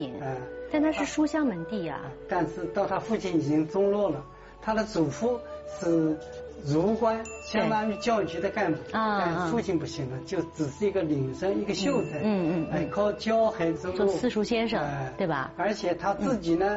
但他是书香门第啊。 但是到他父亲已经中落了，他的祖父是儒官，相当于教育局的干部，但父亲不行了，就只是一个领生，一个秀才，靠教孩子做私塾先生，对吧？ 而且他自己呢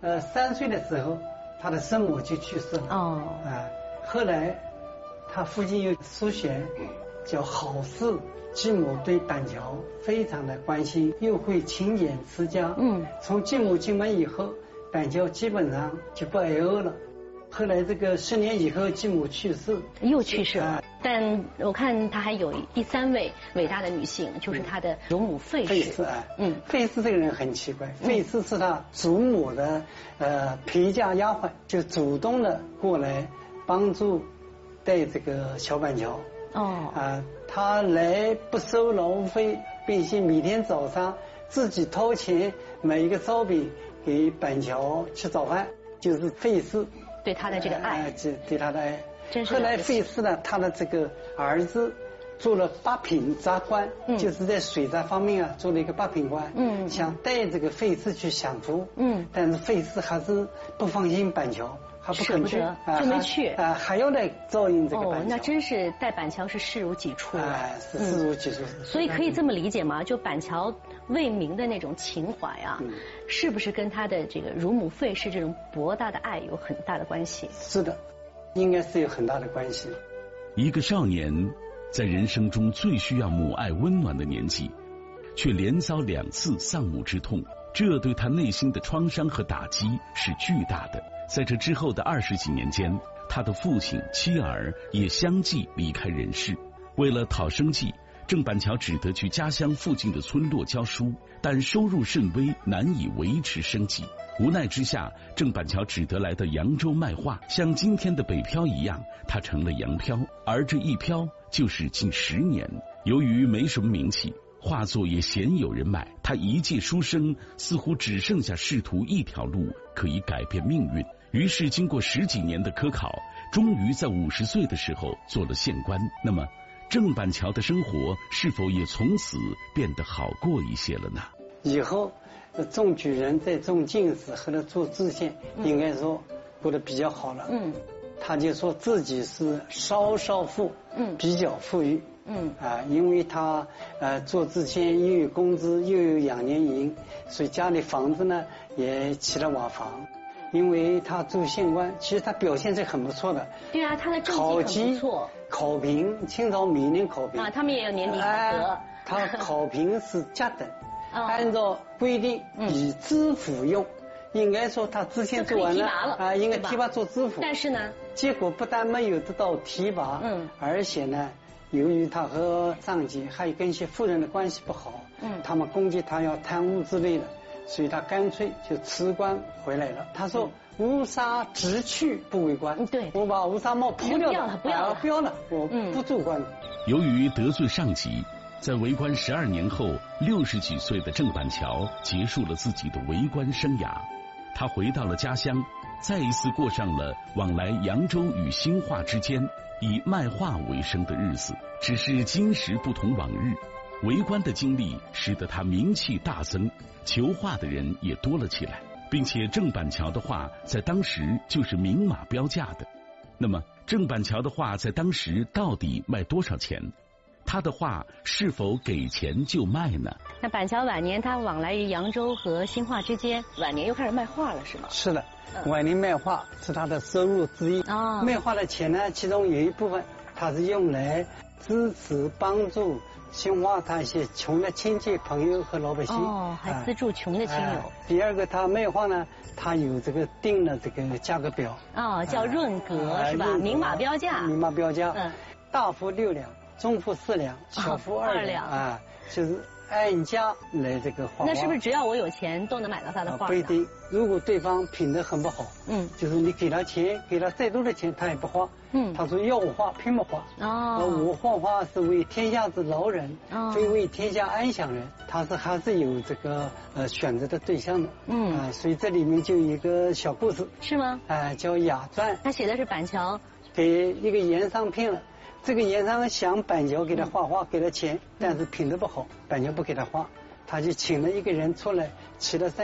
，3岁的时候，他的生母就去世了。后来他父亲有书贤，叫郝氏，继母对板桥非常的关心，又会勤俭持家。从继母进门以后，板桥基本上就不挨饿了。后来这个10年以后，继母去世， 又去世了。但我看他还有第3位伟大的女性，就是他的乳母费氏。 费氏这个人很奇怪，费氏是他祖母的陪嫁丫鬟，就主动的过来帮助带这个小板桥。他来不收劳务费，并且每天早上自己掏钱买一个烧饼给板桥吃早饭，就是费氏对他的这个爱， 对他的爱。 后来费氏呢，他的这个儿子做了8品杂官，就是在水杂方面做了一个8品官，想带这个费氏去享福，但是费氏还是不放心板桥，还不肯去， 就没去， 还要来照应这个板桥。 那真是带板桥是视如己出是视如己出。 所以可以这么理解吗？就板桥为民的那种情怀啊，是不是跟他的这个乳母费氏这种博大的爱有很大的关系？ 是的，应该是有很大的关系。 一个少年在人生中最需要母爱温暖的年纪，却连遭2次丧母之痛，这对他内心的创伤和打击是巨大的。在这之后的20几年间，他的父亲、妻儿也相继离开人世。为了讨生计，郑板桥只得去家乡附近的村落教书，但收入甚微，难以维持生计。无奈之下，郑板桥只得来到扬州卖画，像今天的北漂一样，他成了洋漂，而这一漂就是近10年。由于没什么名气，画作也鲜有人买，他一介书生似乎只剩下仕途一条路可以改变命运。于是经过10几年的科考，终于在50岁的时候做了县官。那么郑板桥的生活是否也从此变得好过一些了呢？ 以后中举人在中进士和他做知县，应该说过得比较好了。他就说自己是稍富，比较富裕。因为他做知县又有工资又有养年银，所以家里房子呢也起了瓦房。因为他做县官，其实他表现是很不错的。 对啊，他的政绩很不错。 考评，清朝每年考评他们也有年底考核。 他考评是甲等，按照规定以知府用。应该说他知县做完了应该提拔做知府。 但是呢， 结果不但没有得到提拔，而且呢，由于他和上级还有跟一些富人的关系不好，他们攻击他要贪污之类的。所以他干脆就辞官回来了。他说：“乌纱直去不为官。” 对， 我把乌纱帽脱掉了， 不要了， 我不做官了。 由于得罪上级，在为官12年后，60几岁的郑板桥结束了自己的为官生涯。他回到了家乡，再一次过上了往来扬州与兴化之间以卖画为生的日子。只是今时不同往日，为官的经历使得他名气大增，求画的人也多了起来，并且郑板桥的画在当时就是明码标价的。那么郑板桥的画在当时到底卖多少钱？他的画是否给钱就卖呢？ 那板桥晚年他往来于扬州和兴化之间，晚年又开始卖画了，是吗？ 是的，晚年卖画是他的收入之一。卖画的钱呢，其中有一部分他是用来支持帮助兴化他一些穷的亲戚朋友和老百姓。 还资助穷的亲友。 第二个，他卖画呢，他有这个定了这个价格表。 叫润格是吧？明码标价。 明码标价。大幅6两，中幅4两，小幅2两就是按价来这个画。 那是不是只要我有钱都能买到他的画？ 不一定，如果对方品德很不好，就是你给他钱，给他再多的钱，他也不画。他说要我画，偏不画。我画画是为天下之劳人，非为天下安享人。他是还是有这个选择的对象的。所以这里面就有一个小故事。 是吗？ 叫《雅传》。 他写的是板桥给一个盐商骗了。这个盐商想板桥给他画画，给他钱，但是品德不好，板桥不给他画， 他就请了一个人出来，骑了